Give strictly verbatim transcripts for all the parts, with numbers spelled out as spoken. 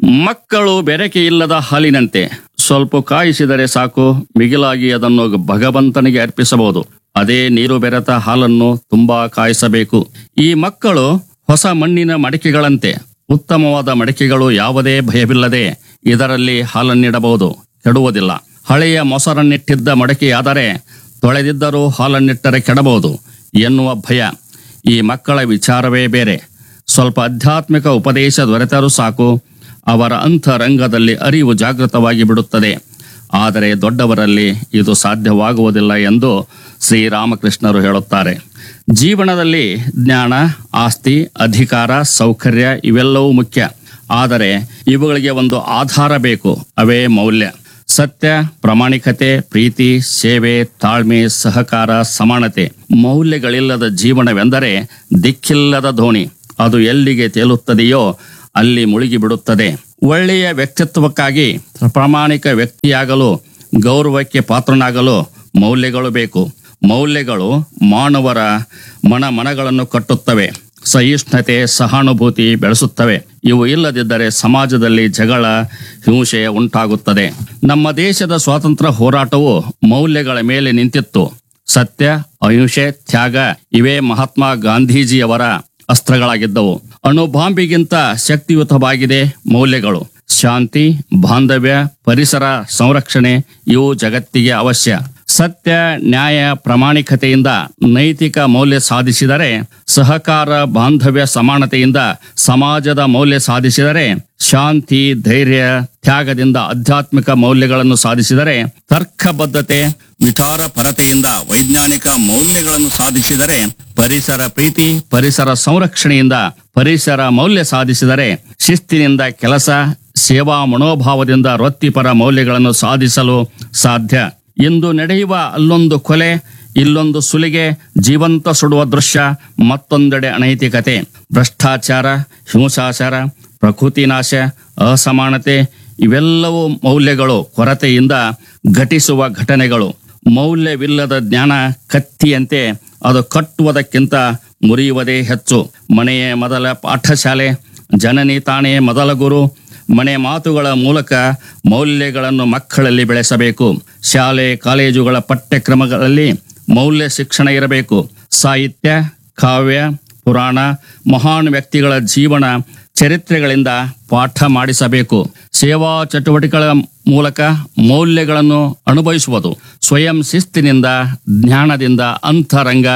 ಮಕ್ಕಳು ಬೆರಕೆ ಇಲ್ಲದ ಹಾಲಿನಂತೆ, ಸ್ವಲ್ಪ ಕಾಯಿಸಿದರೆ ಸಾಕು, ಮಿಗಿಲಾಗಿ ಅದನ್ನು ಭಗವಂತನಿಗೆ ಅರ್ಪಿಸಬಹುದು. ಅದೇ ನೀರು ಬೆರೆತ ಹಾಲನ್ನು ತುಂಬಾ ಕಾಯಿಸಬೇಕು. ಈ ಮಕ್ಕಳು ಹೊಸ ಮಣ್ಣಿನ ಮಡಿಕೆಗಳಂತೆ, ಉತ್ತಮವಾದ ಮಡಿಕೆಗಳು ಯಾವುದೇ ಭಯವಿಲ್ಲದೆ ಇದರಲ್ಲಿ ಹಾಲನ್ನಿಡಬಹುದು, ಕೆಡುವುದಿಲ್ಲ. ಹಳೆಯ ಮೊಸರನ್ನಿಟ್ಟಿದ್ದ ಮಡಿಕೆಯಾದರೆ ತೊಳೆದಿದ್ದರೂ ಹಾಲನ್ನಿಟ್ಟರೆ ಕೆಡಬಹುದು ಎನ್ನುವ ಭಯ. ಈ ಮಕ್ಕಳ ವಿಚಾರವೇ ಬೇರೆ. ಸ್ವಲ್ಪ ಆಧ್ಯಾತ್ಮಿಕ ಉಪದೇಶ ದೊರೆತರೂ ಸಾಕು, ಅವರ ಅಂತರಂಗದಲ್ಲಿ ಅರಿವು ಜಾಗೃತವಾಗಿ ಬಿಡುತ್ತದೆ. ಆದರೆ ದೊಡ್ಡವರಲ್ಲಿ ಇದು ಸಾಧ್ಯವಾಗುವುದಿಲ್ಲ ಎಂದು ಶ್ರೀರಾಮಕೃಷ್ಣರು ಹೇಳುತ್ತಾರೆ. ಜೀವನದಲ್ಲಿ ಜ್ಞಾನ, ಆಸ್ತಿ, ಅಧಿಕಾರ, ಸೌಕರ್ಯ ಇವೆಲ್ಲವೂ ಮುಖ್ಯ. ಆದರೆ ಇವುಗಳಿಗೆ ಒಂದು ಆಧಾರ ಬೇಕು, ಅವೇ ಮೌಲ್ಯ. ಸತ್ಯ, ಪ್ರಾಮಾಣಿಕತೆ, ಪ್ರೀತಿ, ಸೇವೆ, ತಾಳ್ಮೆ, ಸಹಕಾರ, ಸಮಾನತೆ. ಮೌಲ್ಯಗಳಿಲ್ಲದ ಜೀವನವೆಂದರೆ ದಿಕ್ಕಿಲ್ಲದ ದೋಣಿ. ಅದು ಎಲ್ಲಿಗೆ ತೇಲುತ್ತದೆಯೋ ಅಲ್ಲಿ ಮುಳುಗಿ ಬಿಡುತ್ತದೆ. ಒಳ್ಳೆಯ ವ್ಯಕ್ತಿತ್ವಕ್ಕಾಗಿ ಪ್ರಾಮಾಣಿಕ ವ್ಯಕ್ತಿಯಾಗಲು, ಗೌರವಕ್ಕೆ ಪಾತ್ರನಾಗಲು ಮೌಲ್ಯಗಳು ಬೇಕು. ಮೌಲ್ಯಗಳು ಮಾನವರ ಮನ ಮನಗಳನ್ನು ಕಟ್ಟುತ್ತವೆ, ಸಹಿಷ್ಣುತೆ, ಸಹಾನುಭೂತಿ ಬೆಳೆಸುತ್ತವೆ. ಇವು ಇಲ್ಲದಿದ್ದರೆ ಸಮಾಜದಲ್ಲಿ ಜಗಳ, ಹಿಂಸೆ ಉಂಟಾಗುತ್ತದೆ. ನಮ್ಮ ದೇಶದ ಸ್ವಾತಂತ್ರ್ಯ ಹೋರಾಟವು ಮೌಲ್ಯಗಳ ಮೇಲೆ ನಿಂತಿತ್ತು. ಸತ್ಯ, ಅಹಿಂಸೆ, ತ್ಯಾಗ ಇವೇ ಮಹಾತ್ಮ ಗಾಂಧೀಜಿಯವರ ಅಸ್ತ್ರಗಳಾಗಿದ್ದವು. ಅಣುಬಾಂಬಿಗಿಂತ ಶಕ್ತಿಯುತವಾಗಿದೆ ಮೌಲ್ಯಗಳು. ಶಾಂತಿ, ಬಾಂಧವ್ಯ, ಪರಿಸರ ಸಂರಕ್ಷಣೆ ಇವು ಜಗತ್ತಿಗೆ ಅವಶ್ಯ. ಸತ್ಯ, ನ್ಯಾಯ, ಪ್ರಾಮಾಣಿಕತೆಯಿಂದ ನೈತಿಕ ಮೌಲ್ಯ ಸಾಧಿಸಿದರೆ, ಸಹಕಾರ, ಬಾಂಧವ್ಯ, ಸಮಾನತೆಯಿಂದ ಸಮಾಜದ ಮೌಲ್ಯ ಸಾಧಿಸಿದರೆ, ಶಾಂತಿ, ಧೈರ್ಯ, ತ್ಯಾಗದಿಂದ ಆಧ್ಯಾತ್ಮಿಕ ಮೌಲ್ಯಗಳನ್ನು ಸಾಧಿಸಿದರೆ, ತರ್ಕಬದ್ಧತೆ, ವಿಚಾರ ಪರತೆಯಿಂದ ವೈಜ್ಞಾನಿಕ ಮೌಲ್ಯಗಳನ್ನು ಸಾಧಿಸಿದರೆ, ಪರಿಸರ ಪ್ರೀತಿ, ಪರಿಸರ ಸಂರಕ್ಷಣೆಯಿಂದ ಪರಿಸರ ಮೌಲ್ಯ ಸಾಧಿಸಿದರೆ, ಶಿಸ್ತಿನಿಂದ ಕೆಲಸ, ಸೇವಾ ಮನೋಭಾವದಿಂದ ವೃತ್ತಿಪರ ಮೌಲ್ಯಗಳನ್ನು ಸಾಧಿಸಲು ಸಾಧ್ಯ. ಇಂದು ನಡೆಯುವ ಅಲ್ಲೊಂದು ಕೊಲೆ, ಇಲ್ಲೊಂದು ಸುಲಿಗೆ, ಜೀವಂತ ಸುಡುವ ದೃಶ್ಯ, ಮತ್ತೊಂದೆಡೆ ಅನೈತಿಕತೆ, ಭ್ರಷ್ಟಾಚಾರ, ಹಿಂಸಾಚಾರ, ಪ್ರಕೃತಿ ನಾಶ, ಅಸಮಾನತೆ ಇವೆಲ್ಲವೂ ಮೌಲ್ಯಗಳು ಕೊರತೆಯಿಂದ ಘಟಿಸುವ ಘಟನೆಗಳು. ಮೌಲ್ಯವಿಲ್ಲದ ಜ್ಞಾನ ಕತ್ತಿಯಂತೆ, ಅದು ಕಟ್ಟುವುದಕ್ಕಿಂತ ಮುರಿಯುವುದೇ ಹೆಚ್ಚು. ಮನೆಯೇ ಮೊದಲ ಪಾಠಶಾಲೆ, ಜನನಿ ತಾನೇ ಮೊದಲ ಗುರು. ಮನೆ ಮಾತುಗಳ ಮೂಲಕ ಮೌಲ್ಯಗಳನ್ನು ಮಕ್ಕಳಲ್ಲಿ ಬೆಳೆಸಬೇಕು. ಶಾಲೆ ಕಾಲೇಜುಗಳ ಪಠ್ಯಕ್ರಮಗಳಲ್ಲಿ ಮೌಲ್ಯ ಶಿಕ್ಷಣ ಇರಬೇಕು. ಸಾಹಿತ್ಯ, ಕಾವ್ಯ, ಪುರಾಣ, ಮಹಾನ್ ವ್ಯಕ್ತಿಗಳ ಜೀವನ ಚರಿತ್ರೆಗಳಿಂದ ಪಾಠ ಮಾಡಿಸಬೇಕು. ಸೇವಾ ಚಟುವಟಿಕೆಗಳ ಮೂಲಕ ಮೌಲ್ಯಗಳನ್ನು ಅನುಭವಿಸುವುದು. ಸ್ವಯಂ ಶಿಸ್ತಿನಿಂದ, ಜ್ಞಾನದಿಂದ ಅಂತರಂಗ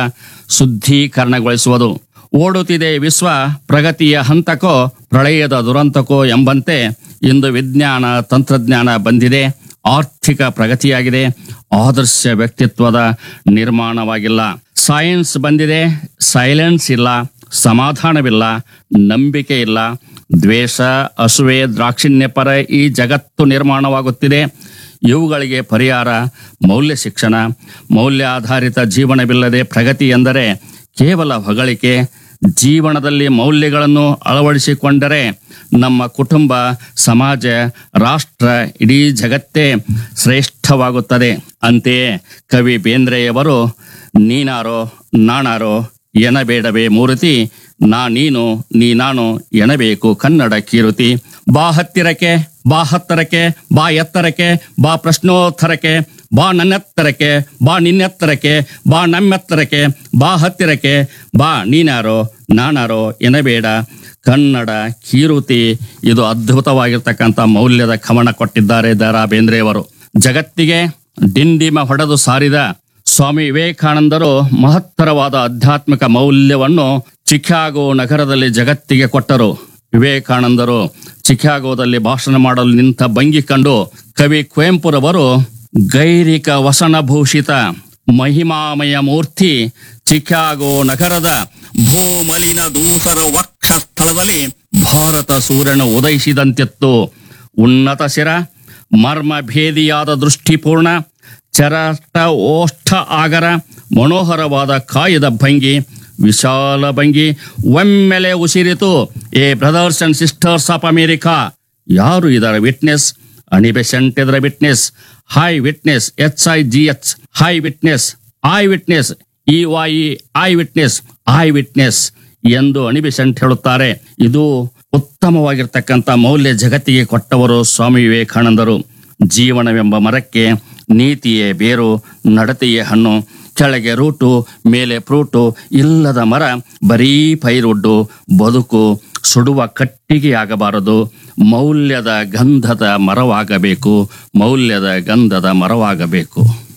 ಶುದ್ಧೀಕರಣಗೊಳಿಸುವುದು. ಓಡುತ್ತಿದೆ ವಿಶ್ವ, ಪ್ರಗತಿಯ ಹಂತಕೋ ಪ್ರಳಯದ ದುರಂತಕೋ ಎಂಬಂತೆ ಇಂದು ವಿಜ್ಞಾನ, ತಂತ್ರಜ್ಞಾನ ಬಂದಿದೆ, ಆರ್ಥಿಕ ಪ್ರಗತಿಯಾಗಿದೆ, ಆದರ್ಶ ವ್ಯಕ್ತಿತ್ವದ ನಿರ್ಮಾಣವಾಗಿಲ್ಲ. ಸೈನ್ಸ್ ಬಂದಿದೆ, ಸೈಲೆನ್ಸ್ ಇಲ್ಲ, ಸಮಾಧಾನವಿಲ್ಲ, ನಂಬಿಕೆ ಇಲ್ಲ. ದ್ವೇಷ, ಅಸೂಯೆ, ದಾಕ್ಷಿಣ್ಯ ಪರ ಈ ಜಗತ್ತು ನಿರ್ಮಾಣವಾಗುತ್ತಿದೆ. ಇವುಗಳಿಗೆ ಪರಿಹಾರ ಮೌಲ್ಯ ಶಿಕ್ಷಣ. ಮೌಲ್ಯ ಆಧಾರಿತ ಜೀವನವಿಲ್ಲದೆ ಪ್ರಗತಿ ಎಂದರೆ ಕೇವಲ ಹೊಗಳಿಕೆ. ಜೀವನದಲ್ಲಿ ಮೌಲ್ಯಗಳನ್ನು ಅಳವಡಿಸಿಕೊಂಡರೆ ನಮ್ಮ ಕುಟುಂಬ, ಸಮಾಜ, ರಾಷ್ಟ್ರ, ಇಡೀ ಜಗತ್ತೇ ಶ್ರೇಷ್ಠವಾಗುತ್ತದೆ. ಅಂತೆಯೇ ಕವಿ ಬೇಂದ್ರೆಯವರು ನೀನಾರೋ ನಾನಾರೋ ಎನಬೇಡವೇ ಮೂರ್ತಿ, ನಾ ನೀನು ನೀ ನಾನು ಎನಬೇಕು ಕನ್ನಡ ಕೀರುತಿ. ಬಾ ಹತ್ತಿರಕ್ಕೆ, ಬಾ ಹತ್ತರಕ್ಕೆ, ಬಾ ಎತ್ತರಕ್ಕೆ, ಬಾ ಪ್ರಶ್ನೋತ್ತರಕ್ಕೆ, ಬಾ ನನ್ನೆತ್ತರಕ್ಕೆ, ಬಾ ನಿನ್ನೆತ್ತರಕ್ಕೆ, ಬಾ ನಮ್ಮೆತ್ತರಕ್ಕೆ, ಬಾ ಹತ್ತಿರಕ್ಕೆ, ಬಾ ನೀನಾರೋ ನಾನಾರೋ ಎನಬೇಡ ಕನ್ನಡ ಕೀರುತಿ. ಇದು ಅದ್ಭುತವಾಗಿರ್ತಕ್ಕಂಥ ಮೌಲ್ಯದ ಕವನ ಕೊಟ್ಟಿದ್ದಾರೆ ದ ರಾ ಬೇಂದ್ರೆಯವರು. ಜಗತ್ತಿಗೆ ಡಿಂಡಿಮ ಹೊಡೆದು ಸಾರಿದ ಸ್ವಾಮಿ ವಿವೇಕಾನಂದರು ಮಹತ್ತರವಾದ ಆಧ್ಯಾತ್ಮಿಕ ಮೌಲ್ಯವನ್ನು ಚಿಕಾಗೋ ನಗರದಲ್ಲಿ ಜಗತ್ತಿಗೆ ಕೊಟ್ಟರು. ವಿವೇಕಾನಂದರು ಚಿಕಾಗೋದಲ್ಲಿ ಭಾಷಣ ಮಾಡಲು ನಿಂತ ಭಂಗಿ ಕಂಡು ಕವಿ ಕುವೆಂಪುರವರು ಗೈರಿಕ ವಸನಭೂಷಿತ ಮಹಿಮಾಮಯ ಮೂರ್ತಿ ಚಿಕಾಗೋ ನಗರದ ಭೂಮಲಿನ ದೂಸರ ವಕ್ಷ ಸ್ಥಳದಲ್ಲಿ ಭಾರತ ಸೂರ್ಯನ ಉದಯಿಸಿದಂತಿತ್ತು. ಉನ್ನತ ಶಿರ, ಮರ್ಮ ಭೇದಿಯಾದ ದೃಷ್ಟಿಪೂರ್ಣ, ಚರಟ ಓಷ್ಠ ಆಗರ, ಮನೋಹರವಾದ ಕಾಯದ ಭಂಗಿ, ವಿಶಾಲ ಭಂಗಿ. ಒಮ್ಮೆಲೆ ಉಸಿರಿತು. A brothers and sisters of America, ಯಾರು ಇದರ ವಿಟ್ನೆಸ್? ಅನಿಬೆಸೆಂಟ್ ಇದರ witness. High witness, H I G H, high witness. Eye witness, E why eye witness, eye witness ಎಂದು ಅನಿಬೆಸೆಂಟ್ ಹೇಳುತ್ತಾರೆ. ಇದು ಉತ್ತಮವಾಗಿರ್ತಕ್ಕಂಥ ಮೌಲ್ಯ ಜಗತ್ತಿಗೆ ಕೊಟ್ಟವರು ಸ್ವಾಮಿ ವಿವೇಕಾನಂದರು. ಜೀವನವೆಂಬ ಮರಕ್ಕೆ ನೀತಿಯೇ ಬೇರು, ನಡತೆಯೇ ಹಣ್ಣು. ಕೆಳಗೆ ರೂಟು, ಮೇಲೆ ಫ್ರೂಟು ಇಲ್ಲದ ಮರ ಬರೀ ಪೈರುಡ್ಡು. ಬದುಕು ಸುಡುವ ಕಟ್ಟಿಗೆಯಾಗಬಾರದು, ಮೌಲ್ಯದ ಗಂಧದ ಮರವಾಗಬೇಕು. ಮೌಲ್ಯದ ಗಂಧದ ಮರವಾಗಬೇಕು.